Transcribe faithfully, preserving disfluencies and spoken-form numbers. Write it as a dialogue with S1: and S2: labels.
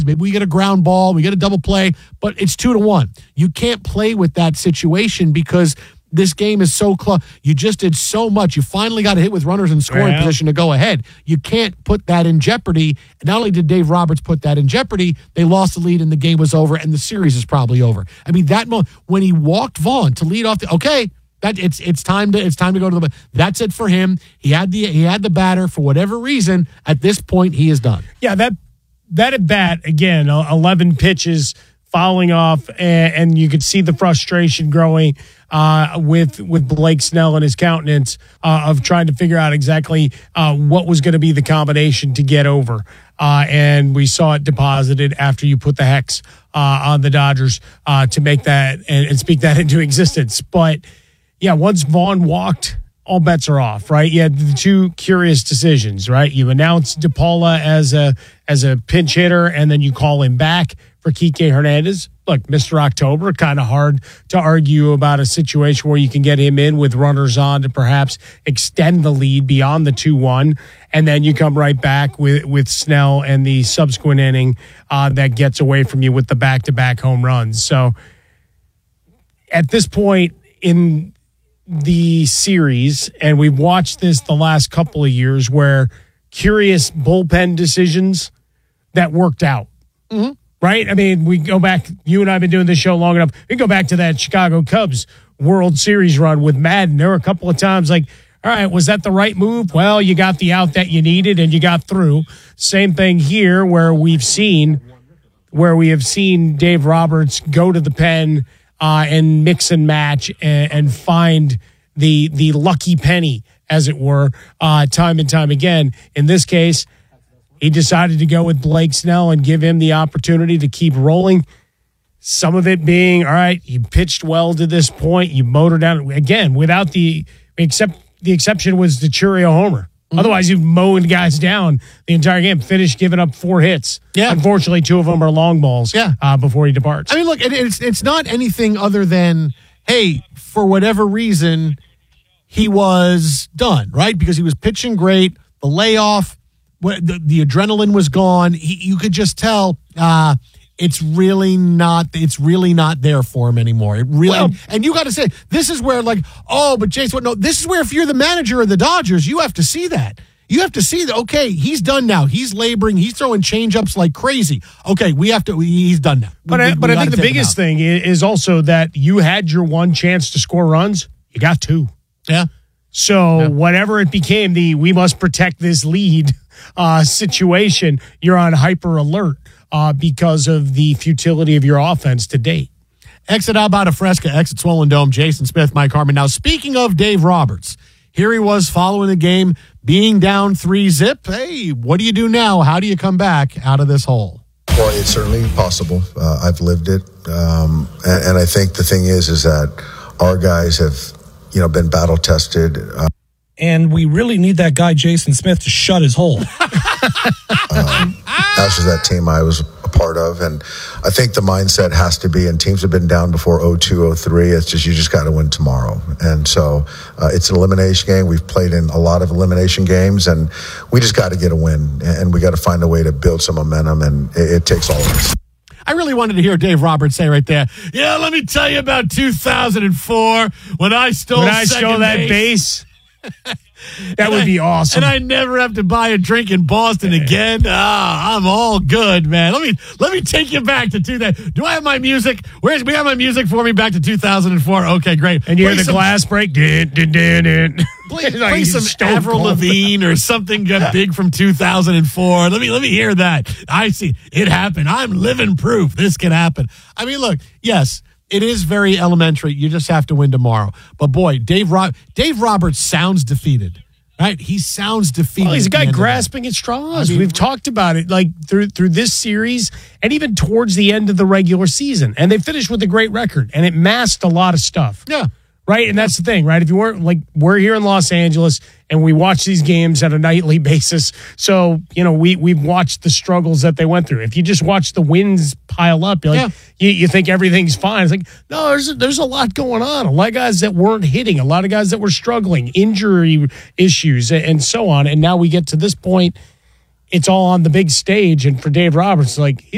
S1: Maybe we get a ground ball, we get a double play, but it's two to one. You can't play with that situation because this game is so close. You just did so much. You finally got a hit with runners in scoring
S2: yeah.
S1: position to go ahead. You can't put that in jeopardy. Not only did Dave Roberts put that in jeopardy, they lost the lead and the game was over and the series is probably over. I mean, that moment when he walked Vaughn to lead off the okay, that it's it's time to it's time to go to the that's it for him. He had the he had the batter for whatever reason. At this point, he is done.
S2: Yeah, that that at bat again, eleven pitches fouling off, and, and you could see the frustration growing uh, with with Blake Snell and his countenance uh, of trying to figure out exactly uh, what was going to be the combination to get over. Uh, and we saw it deposited after you put the hex uh, on the Dodgers uh, to make that and, and speak that into existence. But yeah, once Vaughn walked, all bets are off, right? You had the two curious decisions, right? You announce DePaula as a as a pinch hitter, and then you call him back for Kike Hernandez. Look, Mister October, kind of hard to argue about a situation where you can get him in with runners on to perhaps extend the lead beyond the two one, and then you come right back with, with Snell and the subsequent inning uh, that gets away from you with the back-to-back home runs. So at this point in the series, and we've watched this the last couple of years, where curious bullpen decisions that worked out.
S1: Mm-hmm.
S2: Right? I mean, we go back, you and I have been doing this show long enough. We go back to that Chicago Cubs World Series run with Madden. There were a couple of times like, all right, was that the right move? Well, you got the out that you needed and you got through. Same thing here where we've seen, where we have seen Dave Roberts go to the pen uh, and mix and match and, and find the, the lucky penny, as it were, uh, time and time again. In this case, he decided to go with Blake Snell and give him the opportunity to keep rolling. Some of it being, all right, you pitched well to this point. You motored down. Again, without the, except the exception was the Churio homer. Mm-hmm. Otherwise, you've mowed guys down the entire game, finished giving up four hits.
S1: Yeah.
S2: Unfortunately, two of them are long balls
S1: yeah.
S2: uh, before he departs.
S1: I mean, look, it, it's, it's not anything other than, hey, for whatever reason, he was done, right? Because he was pitching great, the layoff, The, the adrenaline was gone. He, you could just tell uh, it's really not. It's really not there for him anymore. It really, well, and you got to say this is where, like, oh, but Jason, what? No, this is where if you're the manager of the Dodgers, you have to see that. You have to see that. Okay, he's done now. He's laboring. He's throwing changeups like crazy. Okay, we have to. He's done now.
S2: But
S1: we,
S2: I,
S1: we,
S2: but
S1: we
S2: I think the biggest thing is also that you had your one chance to score runs. You got two.
S1: Yeah.
S2: So
S1: yeah.
S2: whatever it became, the we must protect this lead uh, situation, you're on hyper alert uh, because of the futility of your offense to date.
S1: Exit Albada Fresca, exit Swollen Dome, Jason Smith, Mike Harmon. Now, speaking of Dave Roberts, here he was following the game, being down three zip. Hey, what do you do now? How do you come back out of this hole?
S3: Well, it's certainly possible. Uh, I've lived it. Um, and, and I think the thing is, is that our guys have, you know, been battle tested. Uh,
S4: and we really need that guy, Jason Smith, to shut his hole.
S3: um, as is that team I was a part of. And I think the mindset has to be, and teams have been down before oh two, oh three. It's just, you just got to win tomorrow. And so uh, it's an elimination game. We've played in a lot of elimination games, and we just got to get a win. And we got to find a way to build some momentum, and it, it takes all of us.
S1: I really wanted to hear Dave Roberts say right there, yeah, let me tell you about two thousand four when I stole
S2: when I
S1: second
S2: stole that
S1: base.
S2: base. That
S1: and
S2: would
S1: I,
S2: be awesome.
S1: And I never have to buy a drink in Boston again. Ah, I'm all good, man. Let me let me take you back to two thousand. Do I have my music? Where's we have my music for me back to two thousand four? Okay, great.
S2: And you
S1: play
S2: hear the
S1: some,
S2: glass break. Din, din, din, din.
S1: Play,
S2: like
S1: play some
S2: Stone
S1: Avril
S2: Cold.
S1: Lavigne or something good big from two thousand four. Let me let me hear that. I see it happen. I'm living proof this can happen. I mean, look, yes. It is very elementary. You just have to win tomorrow. But boy, Dave Ro- Dave Roberts sounds defeated, right? He sounds defeated.
S2: Well, he's a
S1: at the
S2: guy
S1: end of
S2: grasping at straws.
S1: I mean,
S2: We've talked about it like through through this series and even towards the end of the regular season. And they finished with a great record, and it masked a lot of stuff.
S1: Yeah.
S2: Right? And that's the thing, right? If you weren't like, we're here in Los Angeles and we watch these games on a nightly basis. So, you know, we, we've watched the struggles that they went through. If you just watch the wins pile up, you're like,
S1: Yeah.
S2: you, you think everything's fine. It's like, no, there's, there's a lot going on. A lot of guys that weren't hitting, a lot of guys that were struggling, injury issues and, and so on. And now we get to this point, it's all on the big stage. And for Dave Roberts, like,